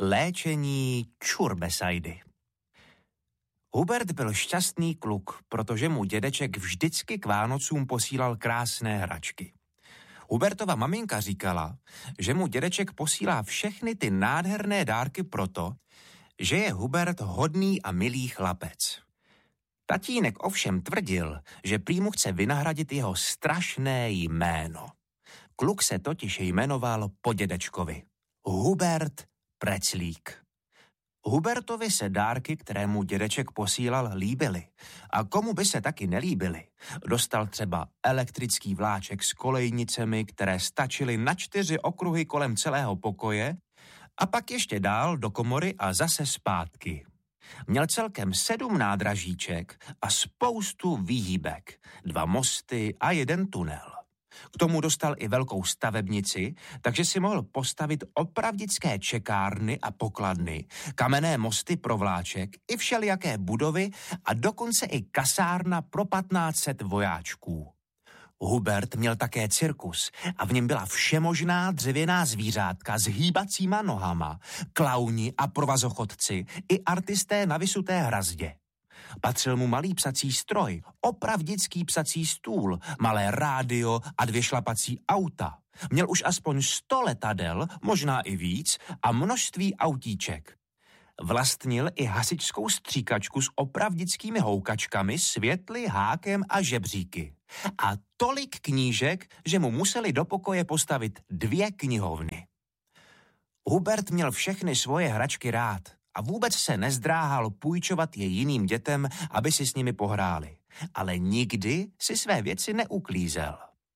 Léčení čurbesajdy. Hubert byl šťastný kluk, protože mu dědeček vždycky k Vánocům posílal krásné hračky. Hubertova maminka říkala, že mu dědeček posílá všechny ty nádherné dárky proto, že je Hubert hodný a milý chlapec. Tatínek ovšem tvrdil, že prý mu chce vynahradit jeho strašné jméno. Kluk se totiž jmenoval po dědečkovi. Hubert Preclík. Hubertovi se dárky, které mu dědeček posílal, líbily. A komu by se taky nelíbily? Dostal třeba elektrický vláček s kolejnicemi, které stačily na 4 okruhy kolem celého pokoje, a pak ještě dál do komory a zase zpátky. Měl celkem 7 nádražíček a spoustu výhybek, 2 mosty a 1 tunel. K tomu dostal i velkou stavebnici, takže si mohl postavit opravdické čekárny a pokladny, kamenné mosty pro vláček i všelijaké budovy a dokonce i kasárna pro 1500 vojáčků. Hubert měl také cirkus a v něm byla všemožná dřevěná zvířátka s hýbacíma nohama, klauni a provazochodci i artisté na vysuté hrazdě. Patřil mu malý psací stroj, opravdický psací stůl, malé rádio a 2 šlapací auta. Měl už aspoň 100 letadel, možná i víc, a množství autíček. Vlastnil i hasičskou stříkačku s opravdickými houkačkami, světly, hákem a žebříky. A tolik knížek, že mu museli do pokoje postavit 2 knihovny. Hubert měl všechny svoje hračky rád a vůbec se nezdráhal půjčovat je jiným dětem, aby si s nimi pohráli. Ale nikdy si své věci neuklízel.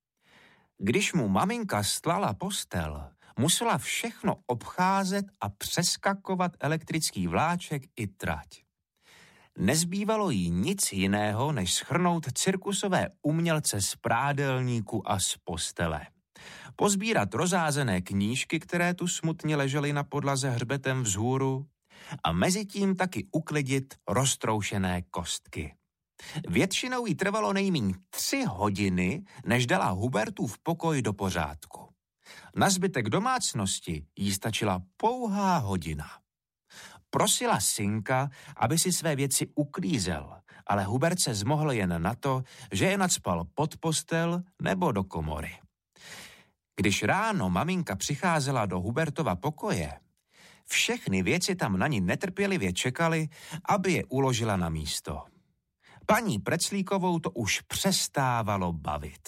Když mu maminka stlala postel, musela všechno obcházet a přeskakovat elektrický vláček i trať. Nezbývalo jí nic jiného, než shrnout cirkusové umělce z prádelníku a z postele. Pozbírat rozházené knížky, které tu smutně ležely na podlaze hřbetem vzhůru, a mezitím taky uklidit roztroušené kostky. Většinou jí trvalo nejméně 3 hodiny, než dala Hubertův pokoj do pořádku. Na zbytek domácnosti jí stačila pouhá hodina. Prosila synka, aby si své věci uklízel, ale Hubert se zmohl jen na to, že je nacpal pod postel nebo do komory. Když ráno maminka přicházela do Hubertova pokoje, všechny věci tam na ní netrpělivě čekaly, aby je uložila na místo. Paní Preclíkovou to už přestávalo bavit.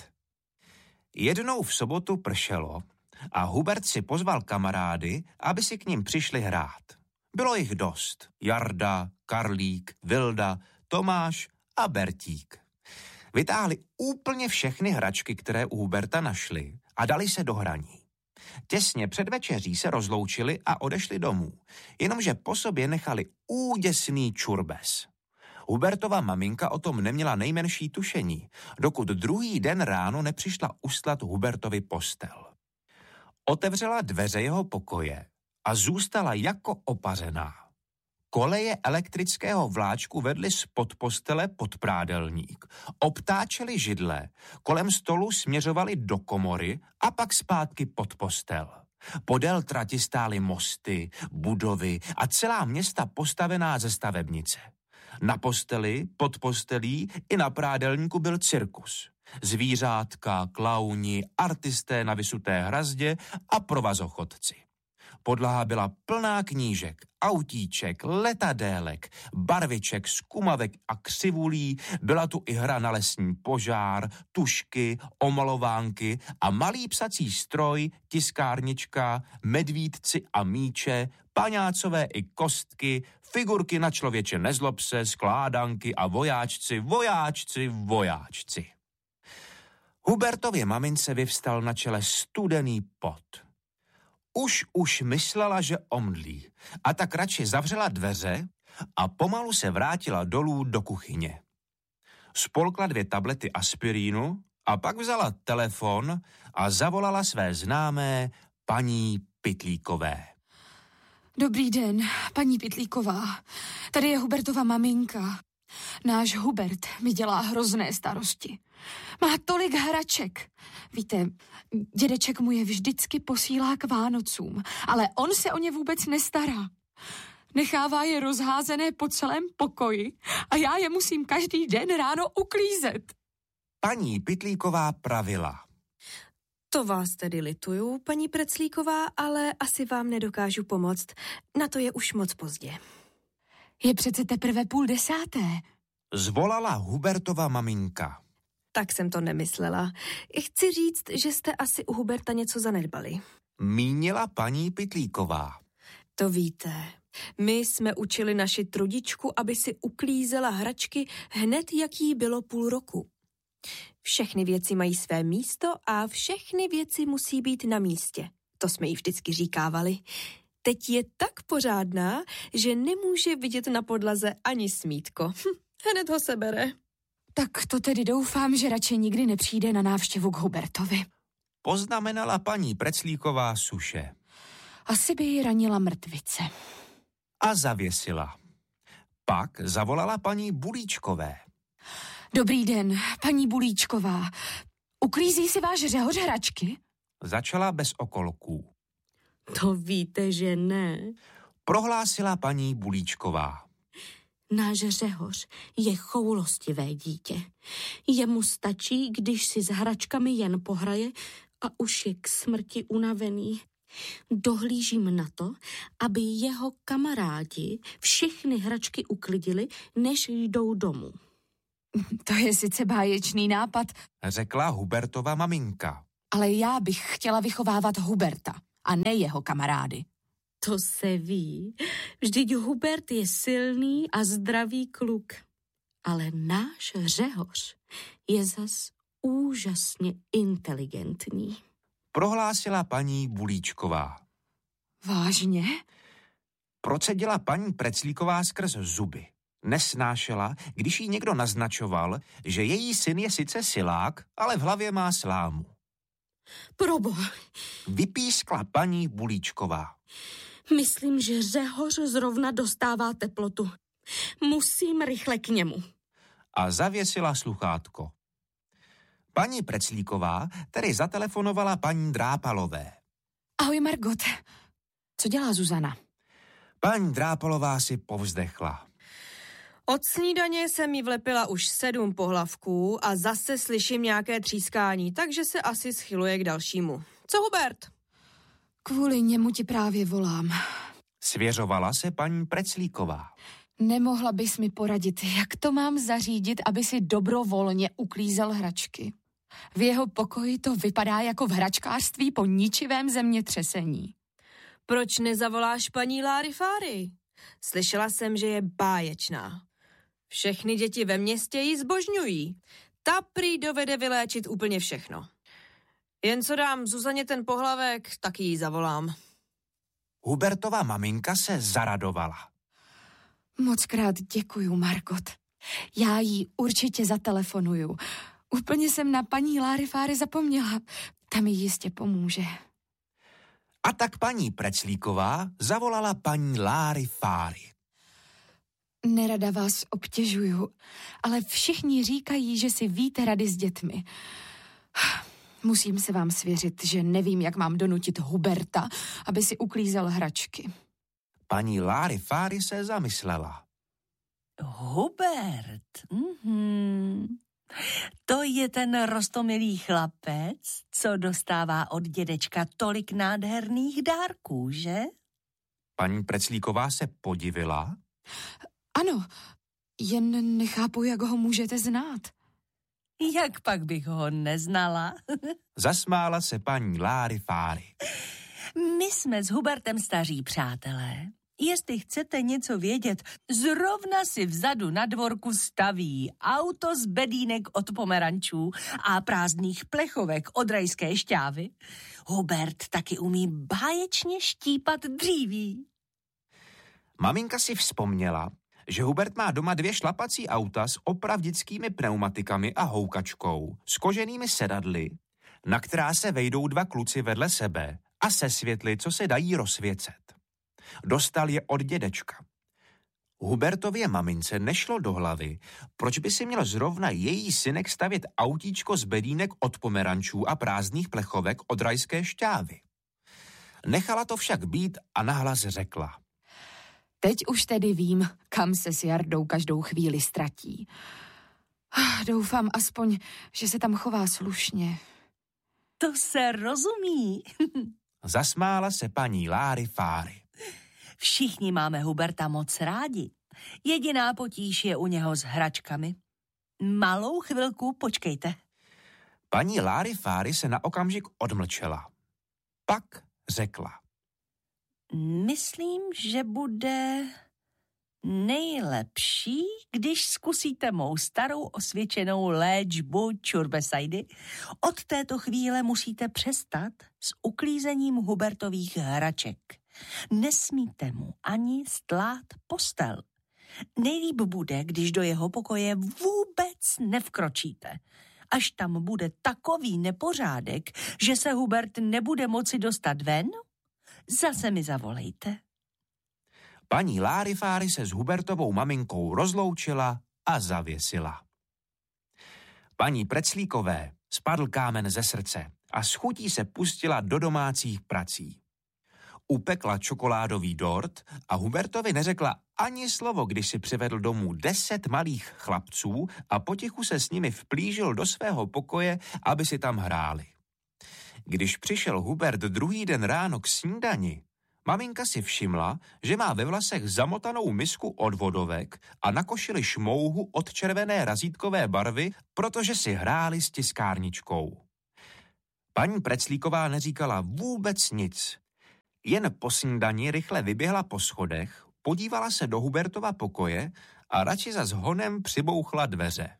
Jednou v sobotu pršelo a Hubert si pozval kamarády, aby si k ním přišli hrát. Bylo jich dost. Jarda, Karlík, Vilda, Tomáš a Bertík. Vytáhli úplně všechny hračky, které u Huberta našli, a dali se do hraní. Těsně před večeří se rozloučili a odešli domů, jenomže po sobě nechali úděsný čurbes. Hubertova maminka o tom neměla nejmenší tušení, dokud druhý den ráno nepřišla uslat Hubertovi postel. Otevřela dveře jeho pokoje a zůstala jako opařená. Koleje elektrického vláčku vedly spod postele pod prádelník, obtáčely židle, kolem stolu směřovaly do komory a pak zpátky pod postel. Podél trati stály mosty, budovy a celá města postavená ze stavebnice. Na posteli, pod postelí i na prádelníku byl cirkus. Zvířátka, klauni, artisté na vysuté hrazdě a provazochodci. Podlaha byla plná knížek, autíček, letadélek, barviček, skumavek a křivulí, byla tu i hra na lesní požár, tušky, omalovánky a malý psací stroj, tiskárnička, medvídci a míče, paňácové i kostky, figurky na člověče nezlob se, skládanky a vojáčci. Hubertově mamince vyvstal na čele studený pot. Už myslela, že omdlí, a tak radši zavřela dveře a pomalu se vrátila dolů do kuchyně. Spolkla 2 tablety aspirínu a pak vzala telefon a zavolala své známé paní Pytlíkové. Dobrý den, paní Pytlíková. Tady je Hubertova maminka. Náš Hubert mi dělá hrozné starosti. Má tolik hraček. Víte, dědeček mu je vždycky posílá k Vánocům, ale on se o ně vůbec nestará. Nechává je rozházené po celém pokoji a já je musím každý den ráno uklízet. Paní Pytlíková pravila. To vás tedy lituju, paní Preclíková, ale asi vám nedokážu pomoct. Na to je už moc pozdě. Je přece teprve 9:30. Zvolala Hubertova maminka. Tak jsem to nemyslela. Chci říct, že jste asi u Huberta něco zanedbali. Mínila paní Pytlíková. To víte, my jsme učili naši trudičku, aby si uklízela hračky hned, jak jí bylo 0,5 roku. Všechny věci mají své místo a všechny věci musí být na místě. To jsme jí vždycky říkávali. Teď je tak pořádná, že nemůže vidět na podlaze ani smítko. Hned ho sebere. Tak to tedy doufám, že radši nikdy nepřijde na návštěvu k Hubertovi. Poznamenala paní Preclíková suše. Asi by ji ranila mrtvice. A zavěsila. Pak zavolala paní Bulíčkové. Dobrý den, paní Bulíčková. Uklízí si váš Řehoř hračky? Začala bez okolků. To víte, že ne. Prohlásila paní Bulíčková. Náš Řehoř je choulostivé dítě. Jemu stačí, když si s hračkami jen pohraje a už je k smrti unavený. Dohlížím na to, aby jeho kamarádi všechny hračky uklidili, než jdou domů. To je sice báječný nápad, Řekla Hubertova maminka. ale já bych chtěla vychovávat Huberta a ne jeho kamarády. To se ví. Vždyť Hubert je silný a zdravý kluk. Ale náš Řehoř je zas úžasně inteligentní. Prohlásila paní Bulíčková. Vážně? Procedila paní Preclíková skrz zuby. Nesnášela, když jí někdo naznačoval, že její syn je sice silák, ale v hlavě má slámu. Proboha, Vypískla paní Bulíčková. myslím, že Řehoř zrovna dostává teplotu. Musím rychle k němu. A zavěsila sluchátko. Paní Preclíková tedy zatelefonovala paní Drápalové. Ahoj, Margot. Co dělá Zuzana? Paní Drápalová si povzdechla. Od snídaně jsem jí vlepila už 7 pohlavků a zase slyším nějaké třískání, takže se asi schyluje k dalšímu. Co Hubert? Kvůli němu ti právě volám. Svěřovala se paní Preclíková. Nemohla bys mi poradit, jak to mám zařídit, aby si dobrovolně uklízel hračky? V jeho pokoji to vypadá jako v hračkářství po ničivém zemětřesení. Proč nezavoláš paní Larifári? Slyšela jsem, že je báječná. Všechny děti ve městě ji zbožňují. Ta prý dovede vyléčit úplně všechno. Jen co dám Zuzaně ten pohlavek, tak ji zavolám. Hubertova maminka se zaradovala. Mockrát děkuju, Margot. Já jí určitě zatelefonuju. Úplně jsem na paní Larifári zapomněla. Ta mi jistě pomůže. A tak paní Preclíková zavolala paní Larifári. Nerada vás obtěžuju, ale všichni říkají, že si víte rady s dětmi. Musím se vám svěřit, že nevím, jak mám donutit Huberta, aby si uklízel hračky. Paní Larifári se zamyslela. Hubert, to je ten roztomilý chlapec, co dostává od dědečka tolik nádherných dárků, že? Paní Preclíková se podivila. Ano, jen nechápu, jak ho můžete znát. Jak pak bych ho neznala? Zasmála se paní Larifári. My jsme s Hubertem staří přátelé. Jestli chcete něco vědět, zrovna si vzadu na dvorku staví auto z bedínek od pomerančů a prázdných plechovek od rajské šťávy. Hubert taky umí báječně štípat dříví. Maminka si vzpomněla, že Hubert má doma 2 šlapací auta s opravdickými pneumatikami a houkačkou, s koženými sedadly, na která se vejdou 2 kluci vedle sebe a se světly, co se dají rozsvěcet. Dostal je od dědečka. Hubertově mamince nešlo do hlavy, proč by si měl zrovna její synek stavět autíčko z bedínek od pomerančů a prázdných plechovek od rajské šťávy. Nechala to však být a nahlas řekla. Teď už tedy vím, kam se s Jardou každou chvíli ztratí. Doufám aspoň, že se tam chová slušně. To se rozumí. Zasmála se paní Lárifáry. Všichni máme Huberta moc rádi. Jediná potíž je u něho s hračkami. Malou chvilku počkejte. Paní Lárifáry se na okamžik odmlčela. Pak řekla. Myslím, že bude nejlepší, když zkusíte mou starou osvědčenou léčbu čurbesajdy. Od této chvíle musíte přestat s uklízením Hubertových hraček. Nesmíte mu ani stlát postel. Nejlíp bude, když do jeho pokoje vůbec nevkročíte. Až tam bude takový nepořádek, že se Hubert nebude moci dostat ven, zase mi zavolejte. Paní Lárifáry se s Hubertovou maminkou rozloučila a zavěsila. Paní Preclíkové spadl kámen ze srdce a s chutí se pustila do domácích prací. Upekla čokoládový dort a Hubertovi neřekla ani slovo, když si přivedl domů 10 malých chlapců a potichu se s nimi vplížil do svého pokoje, aby si tam hráli. Když přišel Hubert druhý den ráno k snídani, maminka si všimla, že má ve vlasech zamotanou misku od vodovek a na košili šmouhu od červené razítkové barvy, protože si hráli s tiskárničkou. Paní Preclíková neříkala vůbec nic. Jen po snídani rychle vyběhla po schodech, podívala se do Hubertova pokoje a radši za honem přibouchla dveře.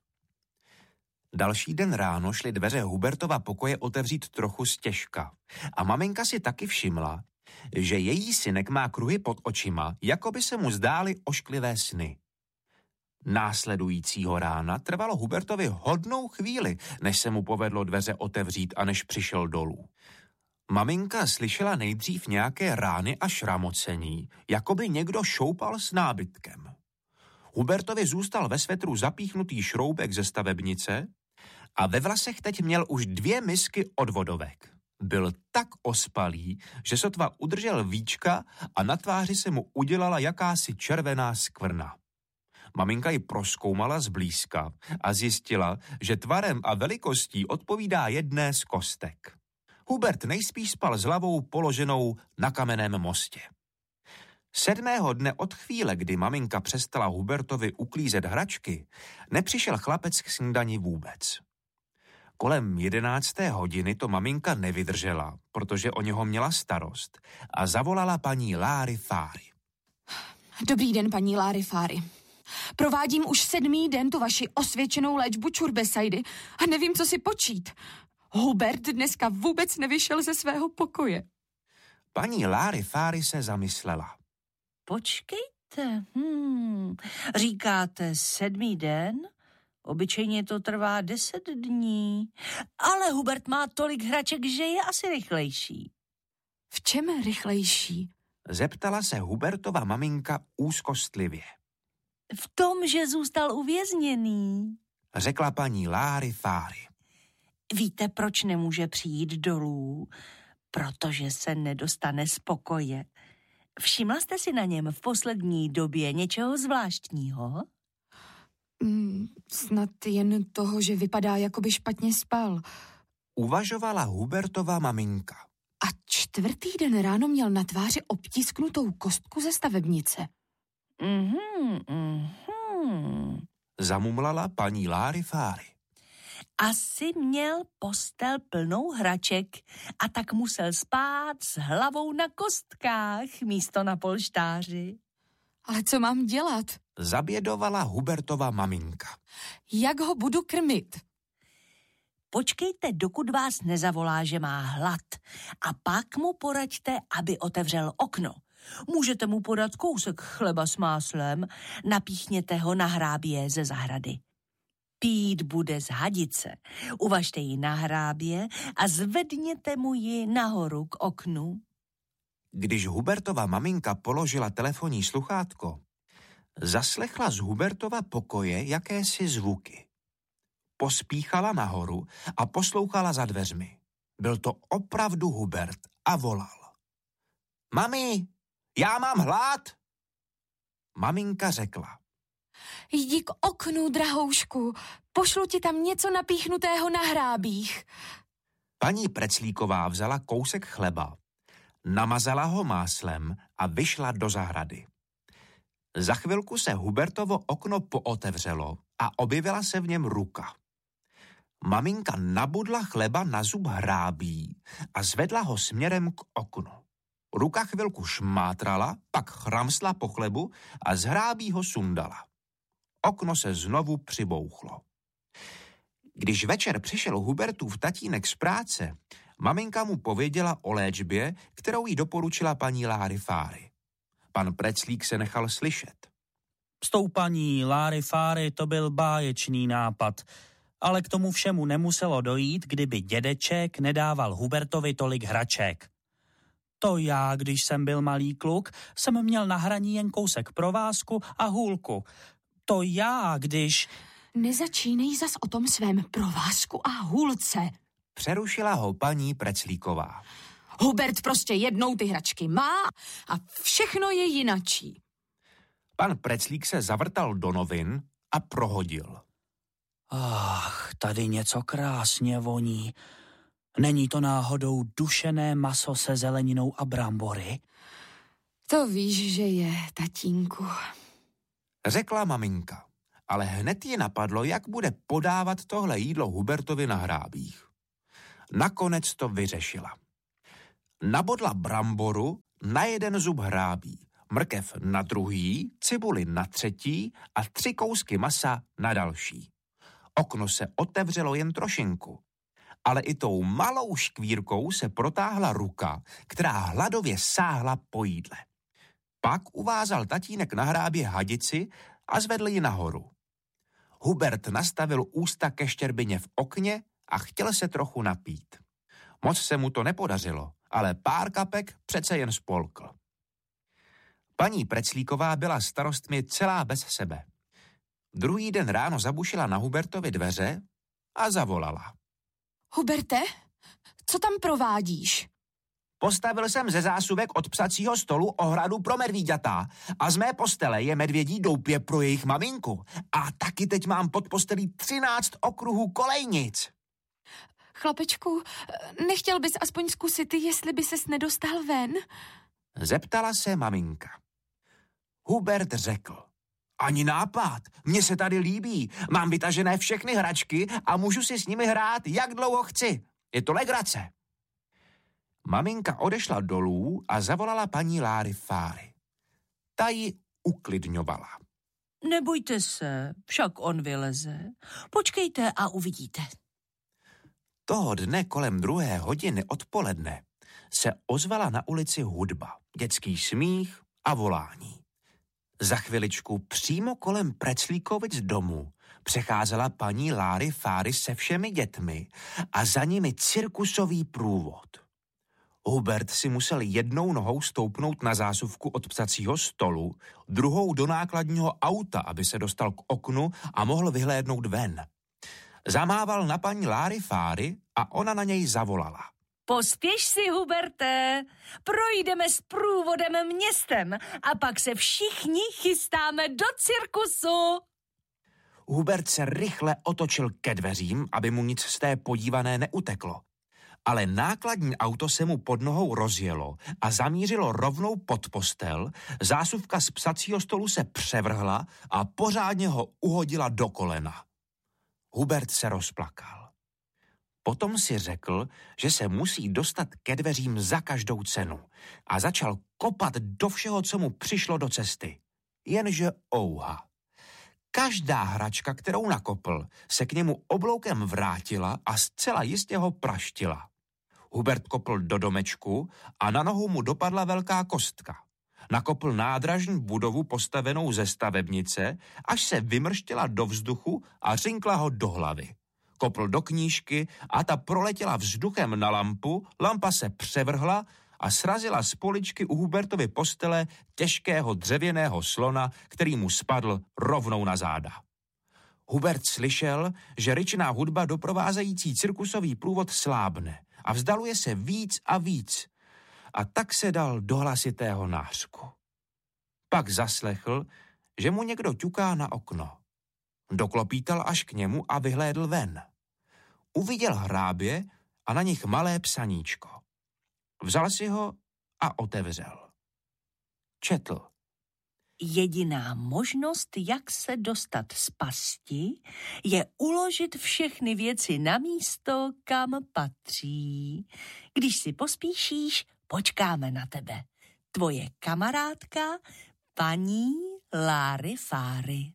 Další den ráno šly dveře Hubertova pokoje otevřít trochu stěžka a maminka si taky všimla, že její synek má kruhy pod očima, jako by se mu zdály ošklivé sny. Následujícího rána trvalo Hubertovi hodnou chvíli, než se mu povedlo dveře otevřít a než přišel dolů. Maminka slyšela nejdřív nějaké rány a šramocení, jako by někdo šoupal s nábytkem. Hubertovi zůstal ve svetru zapíchnutý šroubek ze stavebnice a ve vlasech teď měl už 2 misky od vodovek. Byl tak ospalý, že sotva udržel víčka a na tváři se mu udělala jakási červená skvrna. Maminka ji prozkoumala zblízka a zjistila, že tvarem a velikostí odpovídá jedné z kostek. Hubert nejspíš spal s hlavou položenou na kamenném mostě. 7. dne od chvíle, kdy maminka přestala Hubertovi uklízet hračky, nepřišel chlapec k snídani vůbec. Kolem 11. hodiny to maminka nevydržela, protože o něho měla starost a zavolala paní Lárifáry. Dobrý den, paní Lárifáry. Provádím už 7. den tu vaši osvědčenou léčbu čurbesajdy a nevím, co si počít. Hubert dneska vůbec nevyšel ze svého pokoje. Paní Lárifáry se zamyslela. Počkejte, říkáte 7. den? Obyčejně to trvá 10 dní. Ale Hubert má tolik hraček, že je asi rychlejší. V čem rychlejší? Zeptala se Hubertova maminka úzkostlivě. V tom, že zůstal uvězněný, řekla paní Lárifáry. Víte, proč nemůže přijít dolů? Protože se nedostane z pokoje. Všimla jste si na něm v poslední době něčeho zvláštního? Snad jen toho, že vypadá, jako by špatně spal. Uvažovala Hubertova maminka. A 4. den ráno měl na tváři obtisknutou kostku ze stavebnice. Zamumlala paní Lárifáry. Asi měl postel plnou hraček a tak musel spát s hlavou na kostkách místo na polštáři. Ale co mám dělat? Zabědovala Hubertova maminka. Jak ho budu krmit? Počkejte, dokud vás nezavolá, že má hlad. A pak mu poraďte, aby otevřel okno. Můžete mu podat kousek chleba s máslem, napíchněte ho na hrábě ze zahrady. Pít bude z hadice. Uvažte ji na hrábě a zvedněte mu ji nahoru k oknu. Když Hubertova maminka položila telefonní sluchátko, Zaslechla z Hubertova pokoje jakési zvuky. Pospíchala nahoru a poslouchala za dveřmi. Byl to opravdu Hubert a volal. Mami, já mám hlad. Maminka řekla. Jdi k oknu, drahoušku. Pošlu ti tam něco napíchnutého na hrábích. Paní Preclíková vzala kousek chleba, namazala ho máslem a vyšla do zahrady. Za chvilku se Hubertovo okno pootevřelo a objevila se v něm ruka. Maminka nabudla chleba na zub hrábí a zvedla ho směrem k oknu. Ruka chvilku šmátrala, pak chramsla po chlebu a z hrábí ho sundala. Okno se znovu přibouchlo. Když večer přišel Hubertův tatínek z práce, maminka mu pověděla o léčbě, kterou jí doporučila paní Larifáry. Pan Preclík se nechal slyšet. S tou paní Larifáry to byl báječný nápad, ale k tomu všemu nemuselo dojít, kdyby dědeček nedával Hubertovi tolik hraček. To já, když jsem byl malý kluk, jsem měl na hraní jen kousek provázku a hůlku. To já, když... Nezačínej zas o tom svém provázku a hůlce. Přerušila ho paní Preclíková. Hubert prostě jednou ty hračky má a všechno je jinačí. Pan Preclík se zavrtal do novin a prohodil. Ach, tady něco krásně voní. Není to náhodou dušené maso se zeleninou a brambory? To víš, že je, tatínku. Řekla maminka, ale hned ji napadlo, jak bude podávat tohle jídlo Hubertovi na hrábích. Nakonec to vyřešila. Nabodla bramboru na jeden zub hrábí, mrkev na druhý, cibuli na třetí a 3 kousky masa na další. Okno se otevřelo jen trošinku, ale i tou malou škvírkou se protáhla ruka, která hladově sáhla po jídle. Pak uvázal tatínek na hrábě hadici a zvedl ji nahoru. Hubert nastavil ústa ke štěrbině v okně a chtěl se trochu napít. Moc se mu to nepodařilo, ale pár kapek přece jen spolkl. Paní Preclíková byla starostmi celá bez sebe. Druhý den ráno zabušila na Hubertovi dveře a zavolala. Huberte, co tam provádíš? Postavil jsem ze zásuvek od psacího stolu ohradu pro medvíďata a z mé postele je medvědí doupě pro jejich maminku. A taky teď mám pod postelí 13 okruhů kolejnic. Chlapečku, nechtěl bys aspoň zkusit, jestli by ses nedostal ven? Zeptala se maminka. Hubert řekl. Ani nápad, mně se tady líbí, mám vytažené všechny hračky a můžu si s nimi hrát, jak dlouho chci. Je to legrace. Maminka odešla dolů a zavolala paní Larifáry. Ta ji uklidňovala. Nebojte se, však on vyleze. Počkejte a uvidíte. Toho dne kolem 2 hodiny odpoledne se ozvala na ulici hudba, dětský smích a volání. Za chviličku přímo kolem Preclíkovic domu přecházela paní Larifáry se všemi dětmi a za nimi cirkusový průvod. Hubert si musel jednou nohou stoupnout na zásuvku od psacího stolu, druhou do nákladního auta, aby se dostal k oknu a mohl vyhlédnout ven. Zamával na paní Larifáry a ona na něj zavolala. Pospěš si, Huberte, projdeme s průvodem městem a pak se všichni chystáme do cirkusu. Hubert se rychle otočil ke dveřím, aby mu nic z té podívané neuteklo. Ale nákladní auto se mu pod nohou rozjelo a zamířilo rovnou pod postel, zásuvka z psacího stolu se převrhla a pořádně ho uhodila do kolena. Hubert se rozplakal. Potom si řekl, že se musí dostat ke dveřím za každou cenu a začal kopat do všeho, co mu přišlo do cesty. Jenže ouha. Každá hračka, kterou nakopl, se k němu obloukem vrátila a zcela jistě ho praštila. Hubert kopl do domečku a na nohu mu dopadla velká kostka. Nakopl nádražní budovu postavenou ze stavebnice, až se vymrštila do vzduchu a řinkla ho do hlavy. Kopl do knížky a ta proletěla vzduchem na lampu, lampa se převrhla a srazila z poličky u Hubertovy postele těžkého dřevěného slona, který mu spadl rovnou na záda. Hubert slyšel, že ryčná hudba doprovázející cirkusový průvod slábne a vzdaluje se víc a víc, a tak se dal do hlasitého nářku. Pak zaslechl, že mu někdo ťuká na okno. Doklopítal až k němu a vyhlédl ven. Uviděl hrábě a na nich malé psaníčko. Vzal si ho a otevřel. Četl. Jediná možnost, jak se dostat z pasti, je uložit všechny věci na místo, kam patří. Když si pospíšíš, počkáme na tebe. Tvoje kamarádka, paní Larifáry.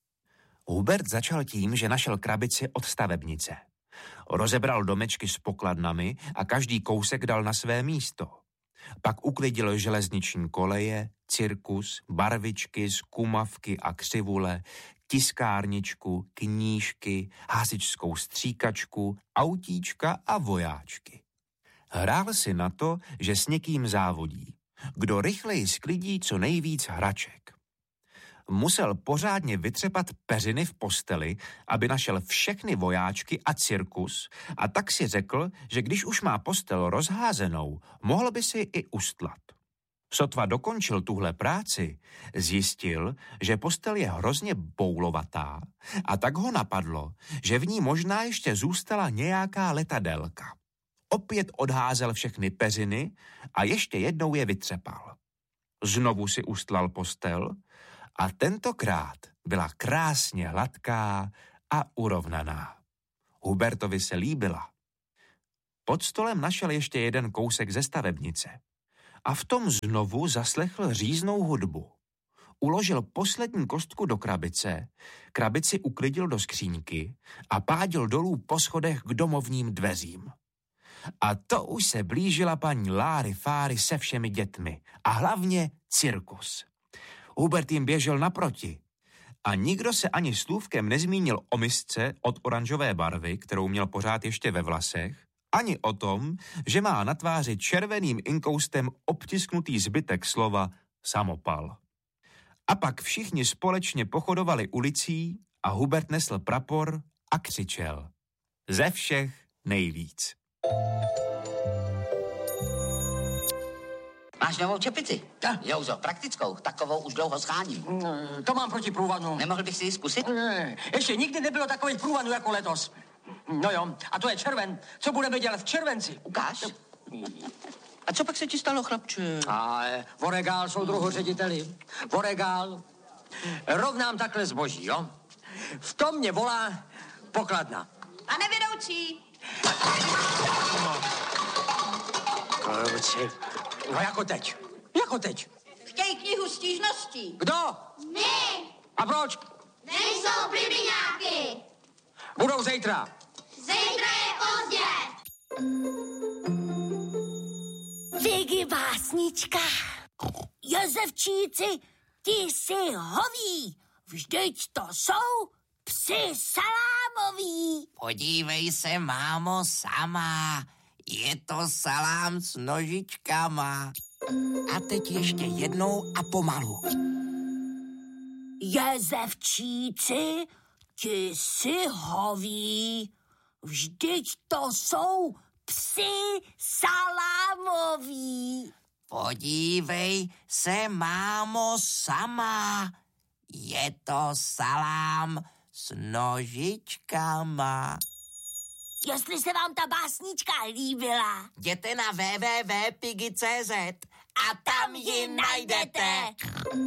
Hubert začal tím, že našel krabici od stavebnice. Rozebral domečky s pokladnami a každý kousek dal na své místo. Pak uklidil železniční koleje, cirkus, barvičky, skumavky a křivule, tiskárničku, knížky, hasičskou stříkačku, autíčka a vojáčky. Hrál si na to, že s někým závodí. Kdo rychleji sklidí co nejvíc hraček. Musel pořádně vytřepat peřiny v posteli, aby našel všechny vojáčky a cirkus, a tak si řekl, že když už má postel rozházenou, mohl by si i ustlat. Sotva dokončil tuhle práci, zjistil, že postel je hrozně boulovatá, a tak ho napadlo, že v ní možná ještě zůstala nějaká letadelka. Opět odházel všechny peřiny a ještě jednou je vytřepal. Znovu si ustlal postel a tentokrát byla krásně hladká a urovnaná. Hubertovi se líbila. Pod stolem našel ještě jeden kousek ze stavebnice a v tom znovu zaslechl říznou hudbu. Uložil poslední kostku do krabice, krabici uklidil do skříňky a pádil dolů po schodech k domovním dveřím. A to už se blížila paní Larifáry se všemi dětmi a hlavně cirkus. Hubert jim běžel naproti a nikdo se ani slůvkem nezmínil o misce od oranžové barvy, kterou měl pořád ještě ve vlasech, ani o tom, že má na tváři červeným inkoustem obtisknutý zbytek slova samopal. A pak všichni společně pochodovali ulicí a Hubert nesl prapor a křičel. Ze všech nejvíc. Máš novou čepici? Jouzo, praktickou, takovou už dlouho scháním. To mám proti průvanu. Nemohl bych si ji zkusit? Ne, ještě nikdy nebylo takových průvanů jako letos. No jo, a to je červen. Co budeme dělat v červenci? Ukáž. A co pak se ti stalo, chlapče? Voregál, soudruhu řediteli. Voregál. Rovnám takhle zboží, jo? V tom mě volá pokladna. Pane vedoucí. Kluci. No jako teď. Jako teď. Chtějí knihu stížností. Kdo? My. A proč? Nejsou plibiňáky. Budou zítra. Zítra je pozdě. Vigy básnička. Josefčíci, ty jsi hoví. Vždyť to jsou psi salámoví. Podívej se, mámo, sama. Je to salám s nožičkama. A teď ještě jednou a pomalu. Jezevčíci, ti jsi hoví. Vždyť to jsou psi salámoví. Podívej se, mámo, sama. Je to salám s nožičkama. Jestli se vám ta básnička líbila, jděte na www.pigi.cz a tam ji najdete.